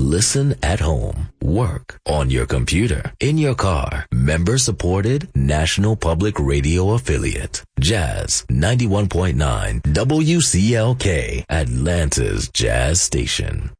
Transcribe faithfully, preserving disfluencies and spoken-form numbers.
Listen at home, work, on your computer, in your car. Member-supported National Public Radio affiliate. Jazz ninety-one point nine W C L K, Atlanta's Jazz Station.